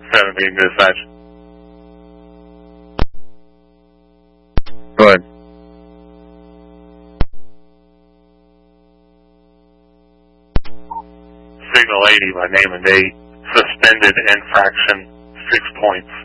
17 dispatch. Go ahead. Signal 80 by name and date. Suspended infraction, 6 points.